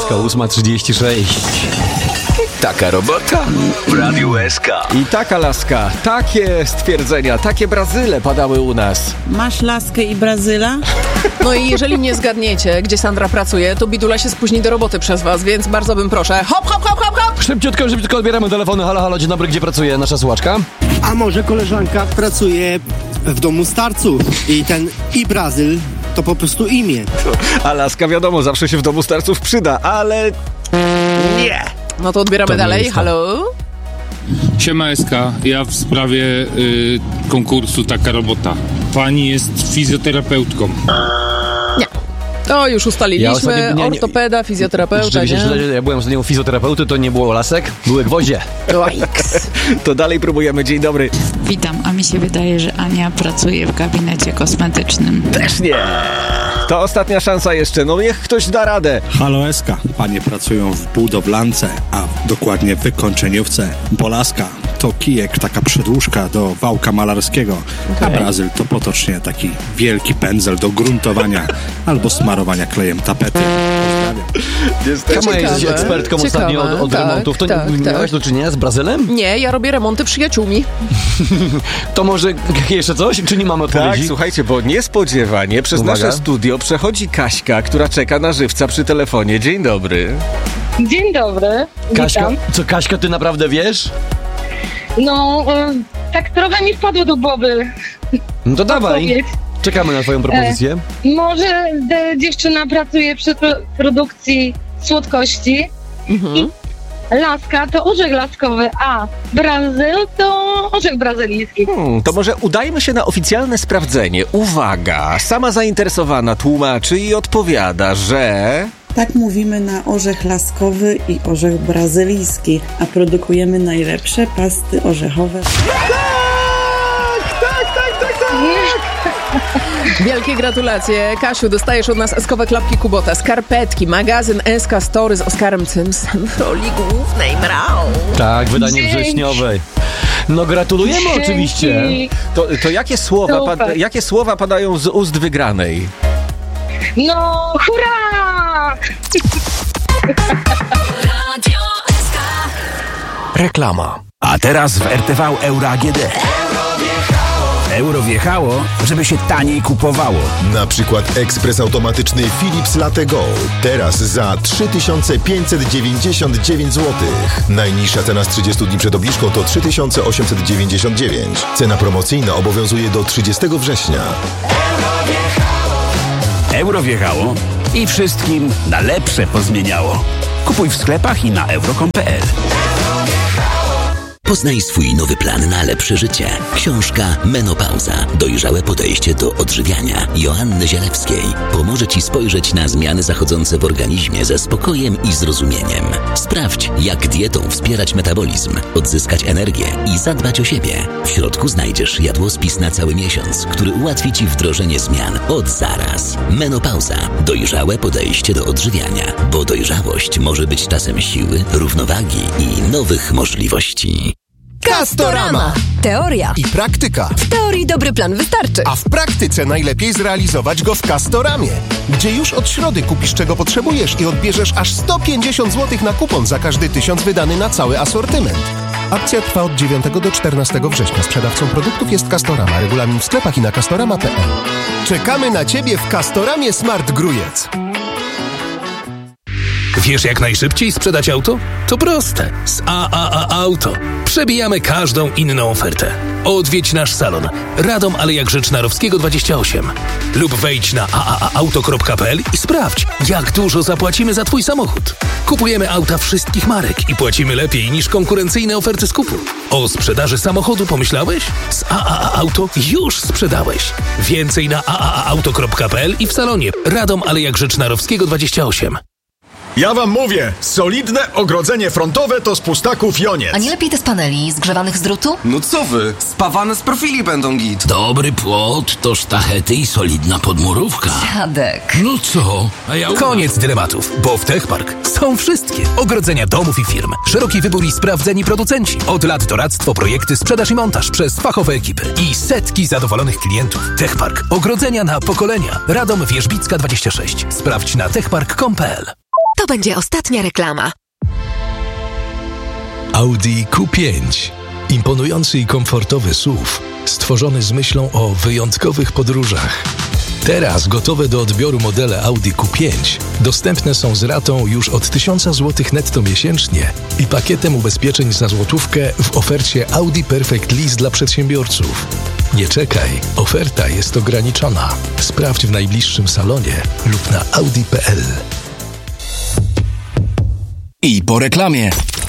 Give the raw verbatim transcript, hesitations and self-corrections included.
Eska, ósma trzydzieści sześć. Taka robota w Radiu S K. I taka laska, takie stwierdzenia, takie Brazyle padały u nas. Masz laskę i Brazyla? No i jeżeli nie zgadniecie, gdzie Sandra pracuje, to Bidula się spóźni do roboty przez was, więc bardzo bym proszę. Hop, hop, hop, hop, hop! Szybciutko, szybciutko odbieramy telefony. Halo, halo, dzień dobry, gdzie pracuje nasza słuchaczka? A może koleżanka pracuje w domu starców i ten i Brazyl to po prostu imię. A laska wiadomo, zawsze się w domu starców przyda, ale nie. No to odbieramy To dalej. jest to. Halo? Siema S K, ja w sprawie y, konkursu Taka Robota. Pani jest fizjoterapeutką. Nie. To już ustaliliśmy. Ja ostatnio- nie, nie. Ortopeda, fizjoterapeuta, Rzeczywiście, nie? źle, ja byłem ostatnio u fizjoterapeuty, to nie było lasek, były gwoździe. Łajks. To dalej próbujemy. Dzień dobry. Witam, a mi się wydaje, że Ania pracuje w gabinecie kosmetycznym. Też nie. To ostatnia szansa jeszcze. No niech ktoś da radę. Halo S K, panie pracują w budowlance, a dokładnie w wykończeniówce. Bo laska to kijek, taka przedłużka do wałka malarskiego, a Brazyl to potocznie taki wielki pędzel do gruntowania albo smarowania klejem tapety. Pozdrawiam. Kama jest Ciekawe. ekspertką ostatnio od, od Tak, remontów. To tak, nie tak. miałeś do czynienia z Brazylem? Nie, ja robię remonty przyjaciółmi. To może jeszcze coś? Czy nie mamy Tak, odpowiedzi? słuchajcie, bo niespodziewanie przez Uwaga. nasze studio przechodzi Kaśka, która czeka na żywca przy telefonie. Dzień dobry. Dzień dobry, Kaśka, witam. co Kaśka, ty naprawdę wiesz? No, y, tak trochę mi wpadło do głowy No to dawaj, odpowiedź. czekamy na twoją propozycję. Może e, dziewczyna pracuje przy pro- produkcji słodkości Mhm. i laska to orzech laskowy, a Brazyl to orzech brazylijski. Hmm, to może udajmy się na oficjalne sprawdzenie. Uwaga, sama zainteresowana tłumaczy i odpowiada, że... Tak mówimy na orzech laskowy i orzech brazylijski, a produkujemy najlepsze pasty orzechowe. Wielkie gratulacje. Kasiu, dostajesz od nas eskowe klapki Kubota, skarpetki, magazyn S K Story z Oskarem Simpson w roli głównej. Mrał. Tak, wydanie Dzięki. wrześniowe. No gratulujemy Dzięki. oczywiście. To, to jakie, słowa Super. pad- jakie słowa padają z ust wygranej? No, hurra! Reklama. A teraz w R T V Euro A G D. Euro wjechało, żeby się taniej kupowało. Na przykład ekspres automatyczny Philips Latte Go. Teraz za trzy tysiące pięćset dziewięćdziesiąt dziewięć złotych. Najniższa cena z trzydziestu dni przed obniżką to trzy tysiące osiemset dziewięćdziesiąt dziewięć. Cena promocyjna obowiązuje do trzydziestego września. Euro wjechało i wszystkim na lepsze pozmieniało. Kupuj w sklepach i na euro kropka com kropka p l. Poznaj swój nowy plan na lepsze życie. Książka Menopauza. Dojrzałe podejście do odżywiania Joanny Zielewskiej pomoże Ci spojrzeć na zmiany zachodzące w organizmie ze spokojem i zrozumieniem. Sprawdź, jak dietą wspierać metabolizm, odzyskać energię i zadbać o siebie. W środku znajdziesz jadłospis na cały miesiąc, który ułatwi Ci wdrożenie zmian od zaraz. Menopauza. Dojrzałe podejście do odżywiania, bo dojrzałość może być czasem siły, równowagi i nowych możliwości. Castorama. Teoria i praktyka. W teorii dobry plan wystarczy. A w praktyce najlepiej zrealizować go w Castoramie, gdzie już od środy kupisz czego potrzebujesz i odbierzesz aż sto pięćdziesiąt złotych na kupon za każdy tysiąc wydany na cały asortyment. Akcja trwa od dziewiątego do czternastego września. Sprzedawcą produktów jest Castorama. Regulamin w sklepach i na castorama kropka p l. Czekamy na Ciebie w Castoramie Smart Grujec. Wiesz, jak najszybciej sprzedać auto? To proste. Z A A A Auto przebijamy każdą inną ofertę. Odwiedź nasz salon Radom Aleja Grzecznarowskiego dwadzieścia osiem lub wejdź na a a a auto kropka p l i sprawdź, jak dużo zapłacimy za Twój samochód. Kupujemy auta wszystkich marek i płacimy lepiej niż konkurencyjne oferty skupu. O sprzedaży samochodu pomyślałeś? Z A A A Auto już sprzedałeś. Więcej na a a a auto kropka p l i w salonie Radom Aleja Grzecznarowskiego dwadzieścia osiem. Ja wam mówię, solidne ogrodzenie frontowe to z Pustaków Joniec. A nie lepiej te z paneli zgrzewanych z drutu? No co wy? Spawane z profili będą git. Dobry płot to sztachety i solidna podmurówka. Dziadek. No co? A ja Koniec dylematów, bo w Techpark są wszystkie ogrodzenia domów i firm. Szeroki wybór i sprawdzeni producenci. Od lat doradztwo, projekty, sprzedaż i montaż przez fachowe ekipy. I setki zadowolonych klientów. Techpark. Ogrodzenia na pokolenia. Radom Wierzbicka dwadzieścia sześć. Sprawdź na techpark kropka com kropka p l. To będzie ostatnia reklama. Audi Q pięć. Imponujący i komfortowy S U V, stworzony z myślą o wyjątkowych podróżach. Teraz gotowe do odbioru modele Audi Q pięć dostępne są z ratą już od tysiąc złotych netto miesięcznie i pakietem ubezpieczeń za złotówkę w ofercie Audi Perfect Lease dla przedsiębiorców. Nie czekaj, oferta jest ograniczona. Sprawdź w najbliższym salonie lub na audi kropka p l. I po reklamie.